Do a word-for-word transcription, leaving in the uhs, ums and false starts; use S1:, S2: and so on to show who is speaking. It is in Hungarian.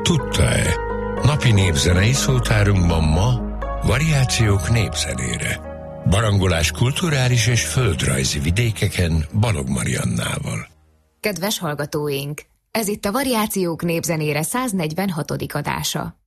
S1: tudta-e? Napi népzenei szótárunkban ma variációk népzenére. Barangolás kulturális és földrajzi vidékeken Balog Mariannával.
S2: Kedves hallgatóink! Ez itt a Variációk népzenére száznegyvenhatodik adása.